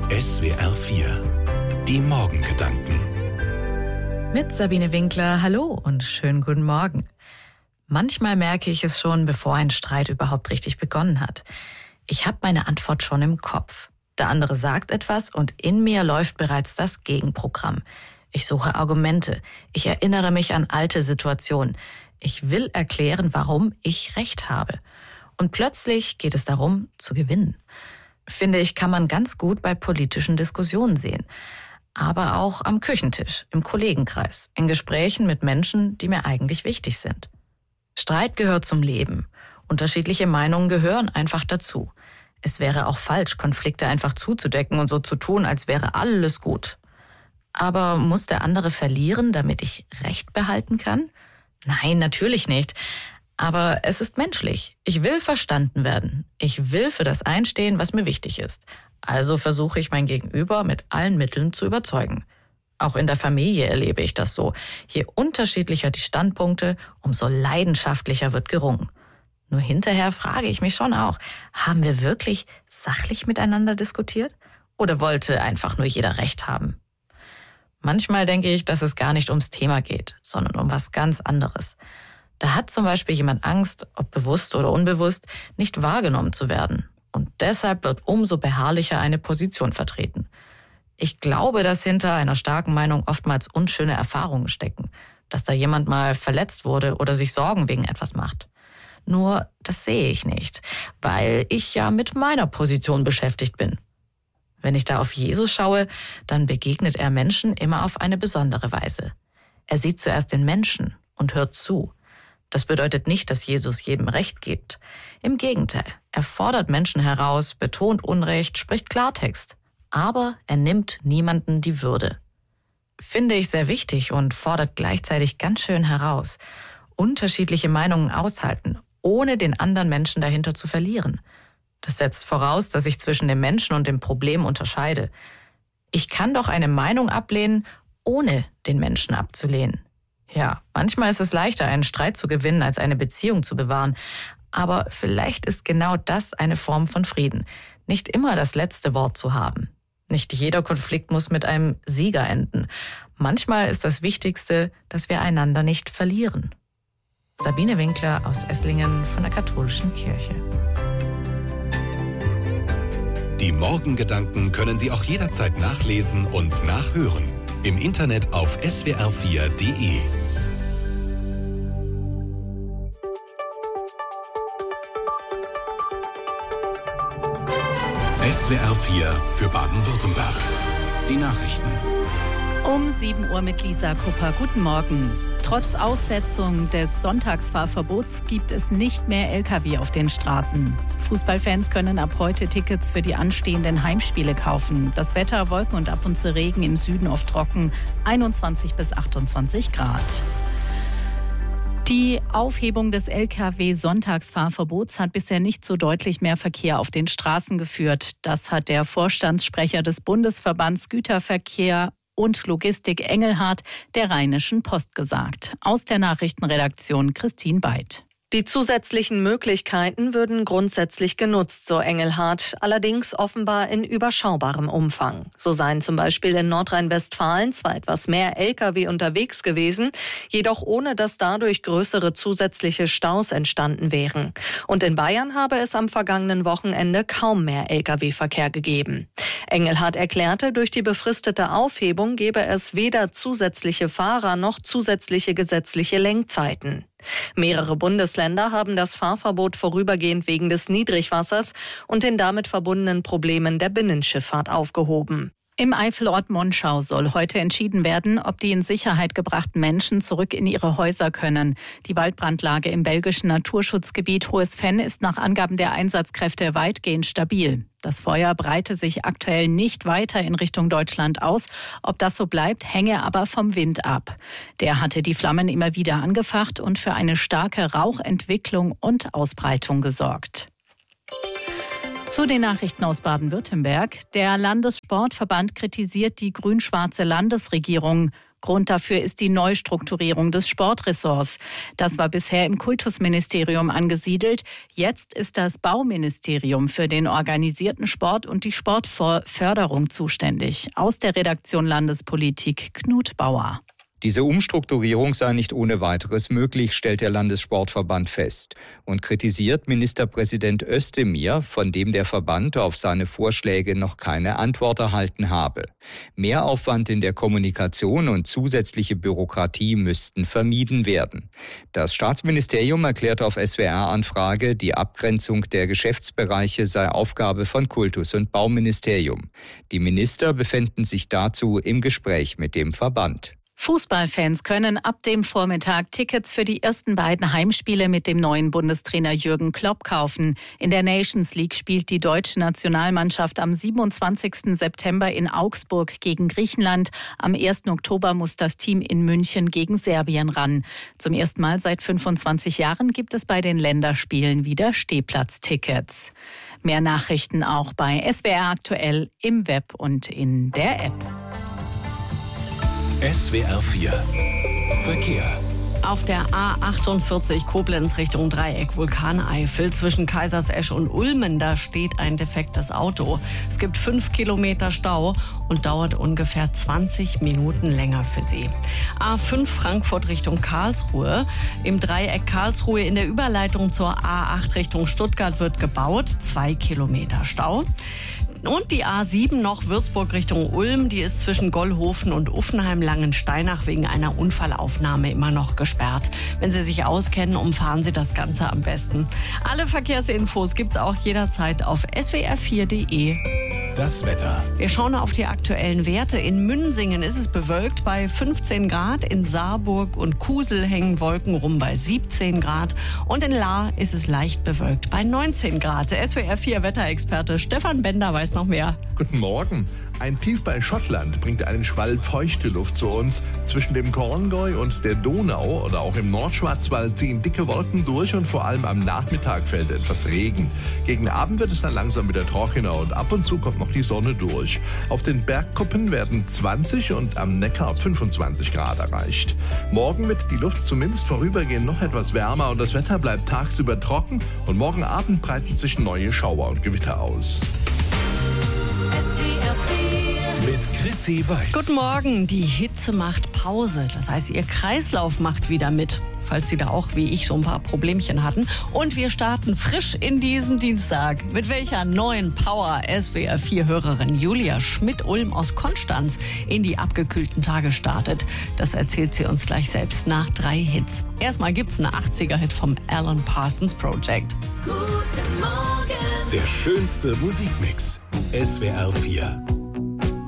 SWR 4. Die Morgengedanken. Mit Sabine Winkler, hallo und schönen guten Morgen. Manchmal merke ich es schon, bevor ein Streit überhaupt richtig begonnen hat. Ich habe meine Antwort schon im Kopf. Der andere sagt etwas und in mir läuft bereits das Gegenprogramm. Ich suche Argumente. Ich erinnere mich an alte Situationen. Ich will erklären, warum ich Recht habe. Und plötzlich geht es darum, zu gewinnen. Finde ich, kann man ganz gut bei politischen Diskussionen sehen. Aber auch am Küchentisch, im Kollegenkreis, in Gesprächen mit Menschen, die mir eigentlich wichtig sind. Streit gehört zum Leben. Unterschiedliche Meinungen gehören einfach dazu. Es wäre auch falsch, Konflikte einfach zuzudecken und so zu tun, als wäre alles gut. Aber muss der andere verlieren, damit ich Recht behalten kann? Nein, natürlich nicht. Aber es ist menschlich. Ich will verstanden werden. Ich will für das einstehen, was mir wichtig ist. Also versuche ich mein Gegenüber mit allen Mitteln zu überzeugen. Auch in der Familie erlebe ich das so. Je unterschiedlicher die Standpunkte, umso leidenschaftlicher wird gerungen. Nur hinterher frage ich mich schon auch, haben wir wirklich sachlich miteinander diskutiert? Oder wollte einfach nur jeder Recht haben? Manchmal denke ich, dass es gar nicht ums Thema geht, sondern um was ganz anderes. Da hat zum Beispiel jemand Angst, ob bewusst oder unbewusst, nicht wahrgenommen zu werden. Und deshalb wird umso beharrlicher eine Position vertreten. Ich glaube, dass hinter einer starken Meinung oftmals unschöne Erfahrungen stecken. Dass da jemand mal verletzt wurde oder sich Sorgen wegen etwas macht. Nur, das sehe ich nicht, weil ich ja mit meiner Position beschäftigt bin. Wenn ich da auf Jesus schaue, dann begegnet er Menschen immer auf eine besondere Weise. Er sieht zuerst den Menschen und hört zu. Das bedeutet nicht, dass Jesus jedem Recht gibt. Im Gegenteil, er fordert Menschen heraus, betont Unrecht, spricht Klartext. Aber er nimmt niemanden die Würde. Finde ich sehr wichtig und fordert gleichzeitig ganz schön heraus. Unterschiedliche Meinungen aushalten, ohne den anderen Menschen dahinter zu verlieren. Das setzt voraus, dass ich zwischen dem Menschen und dem Problem unterscheide. Ich kann doch eine Meinung ablehnen, ohne den Menschen abzulehnen. Ja, manchmal ist es leichter, einen Streit zu gewinnen, als eine Beziehung zu bewahren. Aber vielleicht ist genau das eine Form von Frieden. Nicht immer das letzte Wort zu haben. Nicht jeder Konflikt muss mit einem Sieger enden. Manchmal ist das Wichtigste, dass wir einander nicht verlieren. Sabine Winkler aus Esslingen von der Katholischen Kirche. Die Morgengedanken können Sie auch jederzeit nachlesen und nachhören. Im Internet auf swr4.de. SWR 4 für Baden-Württemberg. Die Nachrichten. Um 7 Uhr mit Lisa Kupper. Guten Morgen. Trotz Aussetzung des Sonntagsfahrverbots gibt es nicht mehr Lkw auf den Straßen. Fußballfans können ab heute Tickets für die anstehenden Heimspiele kaufen. Das Wetter, Wolken und ab und zu Regen, im Süden oft trocken, 21 bis 28 Grad. Die Aufhebung des Lkw-Sonntagsfahrverbots hat bisher nicht so deutlich mehr Verkehr auf den Straßen geführt. Das hat der Vorstandssprecher des Bundesverbands Güterverkehr und Logistik Engelhardt der Rheinischen Post gesagt. Aus der Nachrichtenredaktion Christine Beid. Die zusätzlichen Möglichkeiten würden grundsätzlich genutzt, so Engelhardt, allerdings offenbar in überschaubarem Umfang. So seien zum Beispiel in Nordrhein-Westfalen zwar etwas mehr Lkw unterwegs gewesen, jedoch ohne dass dadurch größere zusätzliche Staus entstanden wären. Und in Bayern habe es am vergangenen Wochenende kaum mehr Lkw-Verkehr gegeben. Engelhardt erklärte, durch die befristete Aufhebung gebe es weder zusätzliche Fahrer noch zusätzliche gesetzliche Lenkzeiten. Mehrere Bundesländer haben das Fahrverbot vorübergehend wegen des Niedrigwassers und den damit verbundenen Problemen der Binnenschifffahrt aufgehoben. Im Eifelort Monschau soll heute entschieden werden, ob die in Sicherheit gebrachten Menschen zurück in ihre Häuser können. Die Waldbrandlage im belgischen Naturschutzgebiet Hohes Venn ist nach Angaben der Einsatzkräfte weitgehend stabil. Das Feuer breite sich aktuell nicht weiter in Richtung Deutschland aus. Ob das so bleibt, hänge aber vom Wind ab. Der hatte die Flammen immer wieder angefacht und für eine starke Rauchentwicklung und Ausbreitung gesorgt. Zu den Nachrichten aus Baden-Württemberg. Der Landessportverband kritisiert die grün-schwarze Landesregierung. Grund dafür ist die Neustrukturierung des Sportressorts. Das war bisher im Kultusministerium angesiedelt. Jetzt ist das Bauministerium für den organisierten Sport und die Sportförderung zuständig. Aus der Redaktion Landespolitik Knut Bauer. Diese Umstrukturierung sei nicht ohne weiteres möglich, stellt der Landessportverband fest und kritisiert Ministerpräsident Özdemir, von dem der Verband auf seine Vorschläge noch keine Antwort erhalten habe. Mehraufwand in der Kommunikation und zusätzliche Bürokratie müssten vermieden werden. Das Staatsministerium erklärt auf SWR-Anfrage, die Abgrenzung der Geschäftsbereiche sei Aufgabe von Kultus- und Bauministerium. Die Minister befänden sich dazu im Gespräch mit dem Verband. Fußballfans können ab dem Vormittag Tickets für die ersten beiden Heimspiele mit dem neuen Bundestrainer Jürgen Klopp kaufen. In der Nations League spielt die deutsche Nationalmannschaft am 27. September in Augsburg gegen Griechenland. Am 1. Oktober muss das Team in München gegen Serbien ran. Zum ersten Mal seit 25 Jahren gibt es bei den Länderspielen wieder Stehplatztickets. Mehr Nachrichten auch bei SWR aktuell im Web und in der App. SWR 4 Verkehr. Auf der A48 Koblenz Richtung Dreieck Vulkaneifel zwischen Kaisersesch und Ulmen, da steht ein defektes Auto. Es gibt 5 Kilometer Stau und dauert ungefähr 20 Minuten länger für Sie. A5 Frankfurt Richtung Karlsruhe. Im Dreieck Karlsruhe in der Überleitung zur A8 Richtung Stuttgart wird gebaut. 2 Kilometer Stau. Und die A7 noch Würzburg Richtung Ulm, die ist zwischen Gollhofen und Uffenheim-Langensteinach wegen einer Unfallaufnahme immer noch gesperrt. Wenn Sie sich auskennen, umfahren Sie das Ganze am besten. Alle Verkehrsinfos gibt's auch jederzeit auf swr4.de. Das Wetter. Wir schauen auf die aktuellen Werte. In Münsingen ist es bewölkt bei 15 Grad. In Saarburg und Kusel hängen Wolken rum bei 17 Grad. Und in Lahr ist es leicht bewölkt bei 19 Grad. Der SWR4-Wetterexperte Stefan Bender weiß noch mehr. Guten Morgen. Ein Tief bei Schottland bringt einen Schwall feuchte Luft zu uns. Zwischen dem Corngoy und der Donau oder auch im Nordschwarzwald ziehen dicke Wolken durch und vor allem am Nachmittag fällt etwas Regen. Gegen Abend wird es dann langsam wieder trockener und ab und zu kommt noch die Sonne durch. Auf den Bergkuppen werden 20 und am Neckar 25 Grad erreicht. Morgen wird die Luft zumindest vorübergehend noch etwas wärmer und das Wetter bleibt tagsüber trocken und morgen Abend breiten sich neue Schauer und Gewitter aus. Mit Chrissy Weiß. Guten Morgen. Die Hitze macht Pause. Das heißt, Ihr Kreislauf macht wieder mit, falls Sie da auch wie ich so ein paar Problemchen hatten. Und wir starten frisch in diesen Dienstag. Mit welcher neuen Power SWR4-Hörerin Julia Schmidt-Ulm aus Konstanz in die abgekühlten Tage startet, das erzählt sie uns gleich selbst nach 3 Hits. Erstmal gibt's einen 80er-Hit vom Alan Parsons Project. Guten Morgen. Der schönste Musikmix. SWR 4.